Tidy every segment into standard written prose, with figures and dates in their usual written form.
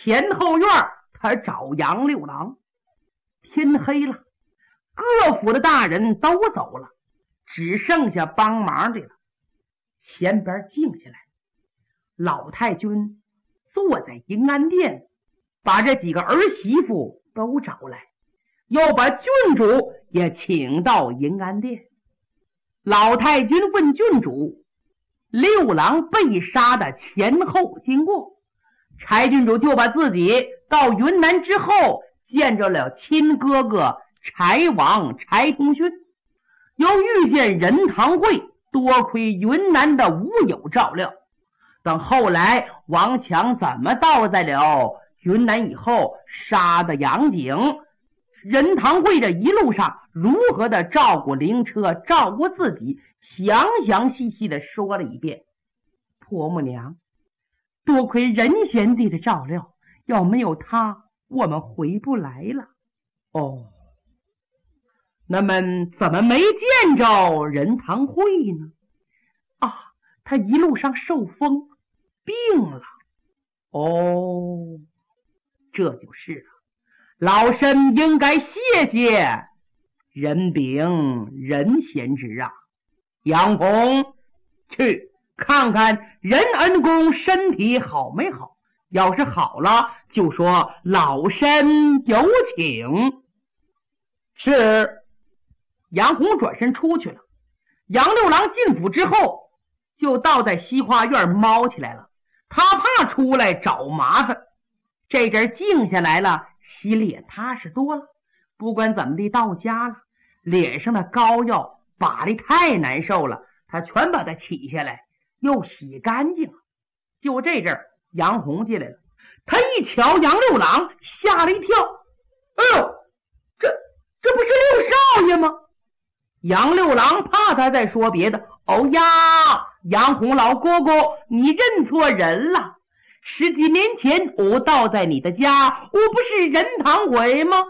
前后院他找杨六郎。天黑了，各府的大人都走了，只剩下帮忙的了。前边静下来，老太君坐在银安殿，把这几个儿媳妇都找来，又把郡主也请到银安殿。老太君问郡主六郎被杀的前后经过，柴郡主就把自己到云南之后见着了亲哥哥柴王柴通勋，又遇见任堂会，多亏云南的吴友照料。等后来王强怎么到在了云南以后，杀的杨景，任堂会这一路上如何的照顾灵车，照顾自己，详详细细的说了一遍。婆母娘，多亏任贤弟的照料，要没有他，我们回不来了。哦，那么怎么没见着任堂会呢？啊，他一路上受风病了。哦，这就是了。老身应该谢谢任禀任贤侄啊。杨红，去看看任恩公身体好没好，要是好了，就说老身有请。是。杨红转身出去了。杨六郎进府之后，就倒在西花院猫起来了。他怕出来找麻烦，这阵静下来了，心里也踏实多了。不管怎么地，到家了，脸上的膏药把的太难受了，他全把它起下来，又洗干净了。就这阵杨红进来了，他一瞧杨六郎，吓了一跳。哎呦，这不是六少爷吗？杨六郎怕他再说别的。哦呀，杨红老哥哥，你认错人了。10几年前我到在你的家，我不是任堂会吗？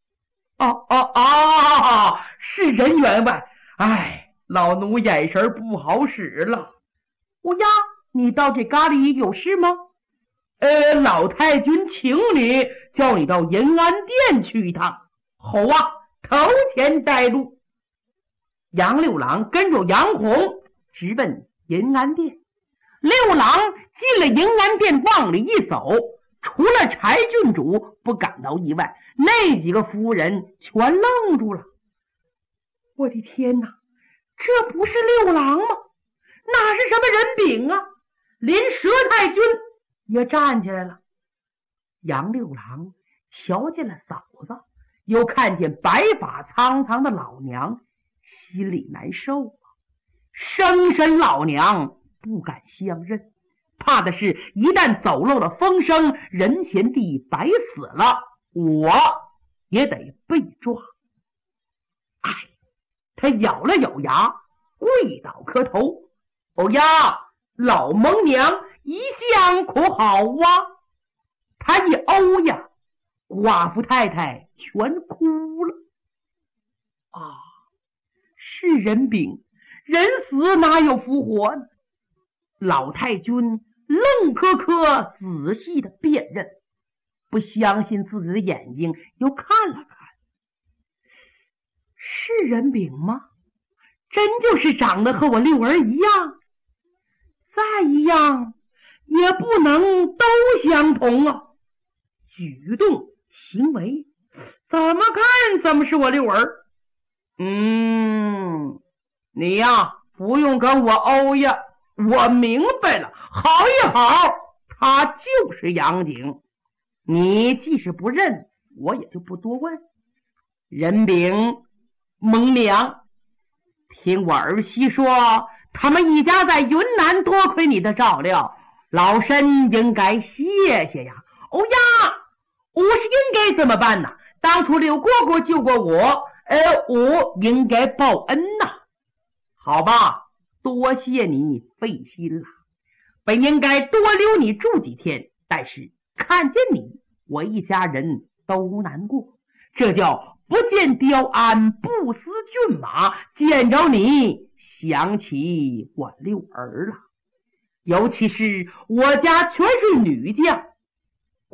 是任员外。哎，老奴眼神不好使了。哦呀，你到这咖喱有事吗？老太君请你，叫你到银安殿去一趟。好啊，头前带路。杨六郎跟着杨红直奔银安殿。六郎进了银安殿，往里一走，除了柴郡主不感到意外，那几个夫人全愣住了。我的天哪，这不是六郎吗？哪是什么人饼啊？连佘太君也站起来了。杨六郎瞧见了嫂子，又看见白发苍苍的老娘，心里难受啊。生身老娘不敢相认，怕的是一旦走漏了风声，任贤弟白死了，我也得被抓。哎，他咬了咬牙，跪倒磕头。哦呀，老蒙娘一向可好啊？他一哦呀，寡妇太太全哭了。啊，是人病，人死哪有复活呢？老太君愣磕磕仔细的辨认，不相信自己的眼睛，又看了看。是人饼吗？真就是长得和我六儿一样，再一样也不能都相同啊。举动行为怎么看怎么是我六儿。你呀，不用跟我欧呀，我明白了。好一好，他就是杨景。你即使不认，我也就不多问。任禀蒙娘，听我儿媳说，他们一家在云南多亏你的照料，老身应该谢谢呀。哦呀，我是应该怎么办呢？当初刘蝈蝈救过我，我应该报恩呐。好吧，多谢你费心了，本应该多留你住几天，但是看见你，我一家人都难过。这叫不见雕鞍，不思骏马，见着你想起我六儿了。尤其是我家全是女将，